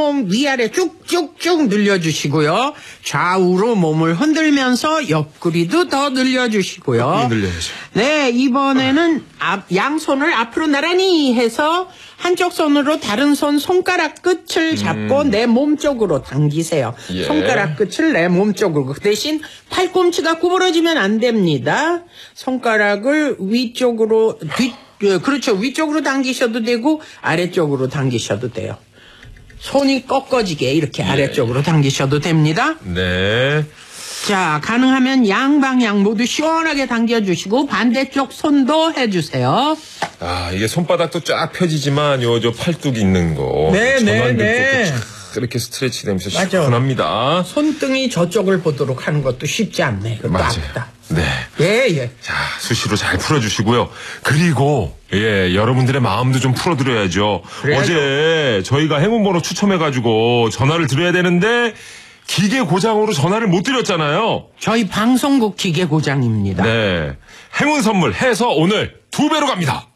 온몸 위아래 쭉쭉쭉 늘려주시고요. 좌우로 몸을 흔들면서 옆구리도 더 늘려주시고요. 옆구리 늘려야죠. 네, 이번에는 양손을 앞으로 나란히 해서 한쪽 손으로 다른 손 손가락 끝을 잡고 내 몸 쪽으로 당기세요. 예. 손가락 끝을 내 몸 쪽으로. 그 대신 팔꿈치가 구부러지면 안 됩니다. 손가락을 위쪽으로 그렇죠. 위쪽으로 당기셔도 되고 아래쪽으로 당기셔도 돼요. 손이 꺾어지게 이렇게 아래쪽으로 당기셔도 됩니다. 네. 자, 가능하면 양방향 모두 시원하게 당겨주시고 반대쪽 손도 해주세요. 아, 이게 손바닥도 쫙 펴지지만 저 팔뚝 있는 거. 전완근 쪽도 쫙 이렇게 스트레치 되면서 시원합니다. 손등이 저쪽을 보도록 하는 것도 쉽지 않네. 맞아요. 아프다. 네. 예. 자, 수시로 잘 풀어주시고요. 그리고 여러분들의 마음도 좀 풀어드려야죠. 그래야죠. 어제 저희가 행운번호 추첨해가지고 전화를 드려야 되는데 기계 고장으로 전화를 못 드렸잖아요. 저희 방송국 기계 고장입니다. 네. 행운 선물 해서 오늘 2배로 갑니다.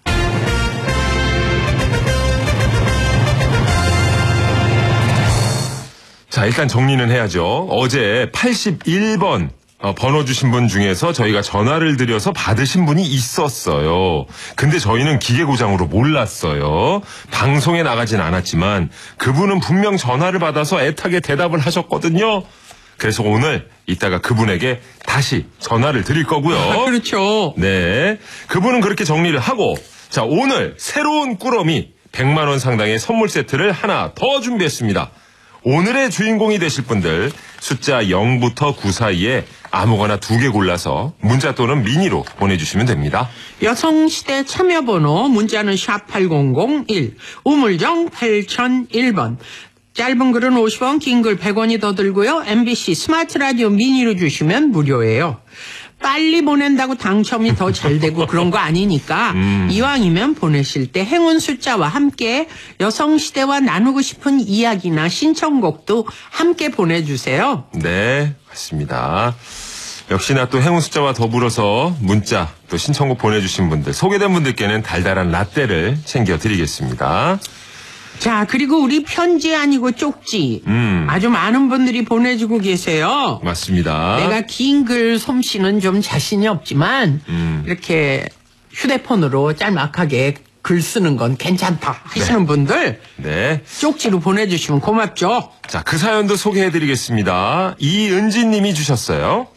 자, 일단 정리는 해야죠. 어제 81번 번호 주신 분 중에서 저희가 전화를 드려서 받으신 분이 있었어요. 근데 저희는 기계 고장으로 몰랐어요. 방송에 나가진 않았지만 그분은 분명 전화를 받아서 애타게 대답을 하셨거든요. 그래서 오늘 이따가 그분에게 다시 전화를 드릴 거고요. 그렇죠. 네. 그분은 그렇게 정리를 하고, 자, 오늘 새로운 꾸러미 100만 원 상당의 선물 세트를 하나 더 준비했습니다. 오늘의 주인공이 되실 분들 숫자 0부터 9 사이에 아무거나 2개 골라서 문자 또는 미니로 보내주시면 됩니다. 여성시대 참여번호 문자는 샵8001 우물정 8001번. 짧은 글은 50원, 긴 글 100원이 더 들고요. MBC 스마트 라디오 미니로 주시면 무료예요. 빨리 보낸다고 당첨이 더 잘 되고 그런 거 아니니까 이왕이면 보내실 때 행운 숫자와 함께 여성시대와 나누고 싶은 이야기나 신청곡도 함께 보내주세요. 네, 맞습니다. 역시나 또 행운 숫자와 더불어서 문자 또 신청곡 보내주신 분들 소개된 분들께는 달달한 라떼를 챙겨드리겠습니다. 자, 그리고 우리 편지 아니고 쪽지 아주 많은 분들이 보내주고 계세요. 맞습니다. 내가 긴 글 솜씨는 좀 자신이 없지만 이렇게 휴대폰으로 짤막하게 글 쓰는 건 괜찮다 하시는 분들 쪽지로 보내주시면 고맙죠. 자, 그 사연도 소개해드리겠습니다. 이은지 님이 주셨어요.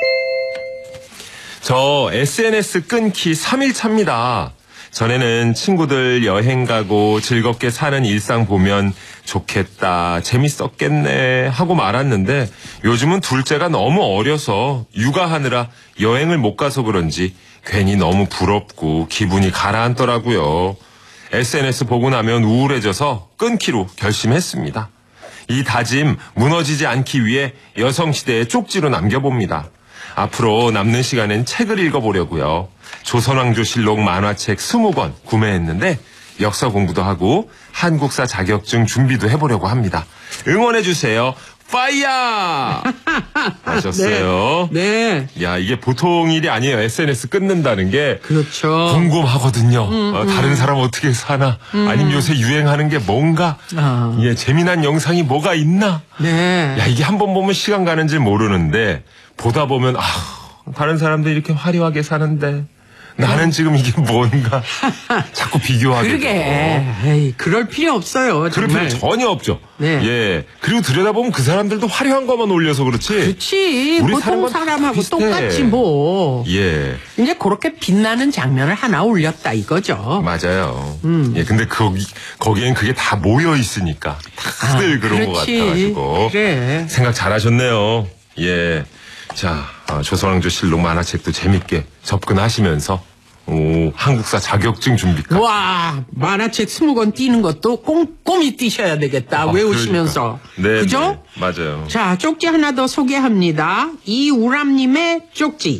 저 SNS 끊기 3일 차입니다. 전에는 친구들 여행 가고 즐겁게 사는 일상 보면 좋겠다, 재밌었겠네 하고 말았는데 요즘은 둘째가 너무 어려서 육아하느라 여행을 못 가서 그런지 괜히 너무 부럽고 기분이 가라앉더라고요. SNS 보고 나면 우울해져서 끊기로 결심했습니다. 이 다짐 무너지지 않기 위해 여성시대의 쪽지로 남겨봅니다. 앞으로 남는 시간엔 책을 읽어보려고요. 조선왕조실록 만화책 20권 구매했는데 역사 공부도 하고 한국사 자격증 준비도 해보려고 합니다. 응원해주세요. 파이야! 하셨어요. 네. 야, 이게 보통 일이 아니에요. SNS 끊는다는 게. 그렇죠. 궁금하거든요. 다른 사람 어떻게 사나? 아니면 요새 유행하는 게 뭔가? 재미난 영상이 뭐가 있나? 네. 야, 이게 한 번 보면 시간 가는 줄 모르는데 보다 보면 다른 사람들 이렇게 화려하게 사는데 나는 지금 이게 뭔가 자꾸 비교하게 그러게. 되고. 에이, 그럴 필요 없어요. 그럴 필요 전혀 없죠. 네. 예. 그리고 들여다보면 그 사람들도 화려한 것만 올려서 그렇지. 그렇지. 우리 보통 사람하고 비슷해. 똑같지 뭐. 예. 이제 그렇게 빛나는 장면을 하나 올렸다 이거죠. 맞아요. 예. 근데 거기엔 그게 다 모여 있으니까 다들 그런 것 같아가지고. 그래. 생각 잘하셨네요. 예. 자, 조선왕조실록 만화책도 재밌게 접근하시면서 한국사 자격증 준비까지. 와, 만화책 20권 띄는 것도 꼼꼼히 띄셔야 되겠다. 외우시면서. 그러니까. 네, 그죠? 네, 맞아요. 자, 쪽지 하나 더 소개합니다. 이우람님의 쪽지.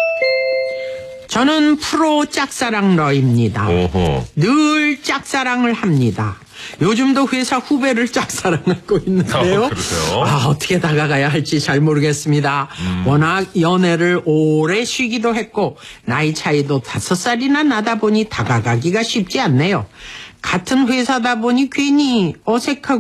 저는 프로 짝사랑러입니다. 오호. 늘 짝사랑을 합니다. 요즘도 회사 후배를 짝사랑하고 있는데요. 그러세요? 어떻게 다가가야 할지 잘 모르겠습니다. 워낙 연애를 오래 쉬기도 했고 나이 차이도 5살이나 나다 보니 다가가기가 쉽지 않네요. 같은 회사다 보니 괜히 어색하고